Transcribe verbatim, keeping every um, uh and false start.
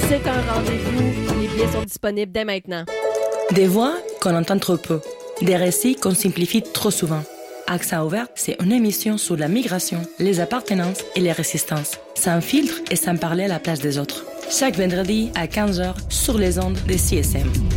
C'est un rendez-vous. Les billets sont disponibles dès maintenant. Des voix qu'on entend trop peu. Des récits qu'on simplifie trop souvent. Accent ouvert, c'est une émission sur la migration, les appartenances et les résistances. Sans filtre et sans parler à la place des autres. Chaque vendredi à quinze heures sur les ondes de C S M.